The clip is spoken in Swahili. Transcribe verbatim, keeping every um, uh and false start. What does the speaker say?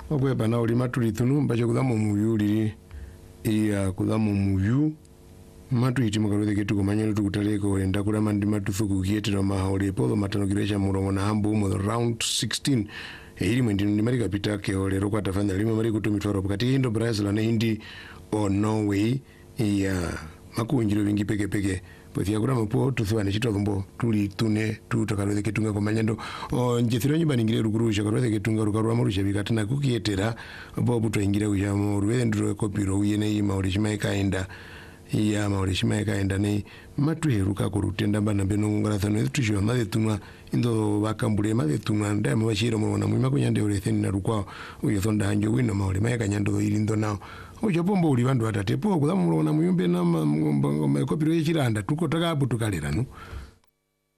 okwepa na ulima tulitunu mbacho kudhamu muyuli iya kudhamu muyu matu iti mukarwethe ketu kumanyano tukutaleko enda kurama ndi matuthuku kietera mahaole podho matano kirecha murongo na hambu umo round sixteen ili mwendi ndi mari kapita ke olero kwa tafanya lima mari kutumitwaro pakati Indo Brazil na Hindi o Norway iya makunjiro vingi peke peke pothia kurama po tuthuane chito thumbo tuli tune tutakarwethe ketunga kumanyano o njethiro nyumba ningire rukurusha karwethe ketunga rukarwa marusha bikatana kukietera bobu to ingira ujamo ruwethe ndro kopiro uyene ima olishima ikaenda iya maulishima ikaenda ne matu heruka kurutenda bana beno ngarathano tushwa mave tunwa indo bakambule mave tunwa ndama bashira mwana mwima kunyande oletheni na rukwa uyo thonda hanjo wino maule mayaka nyando ilindo nao ujo pombo uli bandu atatepo kudhamulona muyumbe na kopiro yechiranda tuko takabu tukalera no